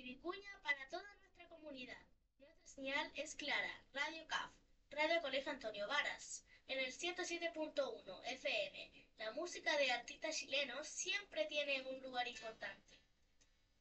Vicuña para toda nuestra comunidad. Nuestra señal es clara, Radio CAF, Radio Colegio Antonio Varas, en el 107.1 FM. La música de artistas chilenos siempre tiene un lugar importante.